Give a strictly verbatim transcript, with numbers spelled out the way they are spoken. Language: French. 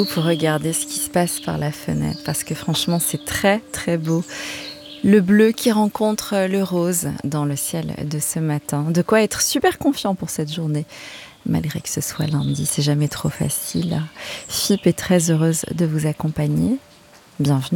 Pour regarder ce qui se passe par la fenêtre parce que franchement c'est très très beau. Le bleu qui rencontre le rose dans le ciel de ce matin. De quoi être super confiant pour cette journée. Malgré que ce soit lundi, c'est jamais trop facile. F I P est très heureuse de vous accompagner. Bienvenue.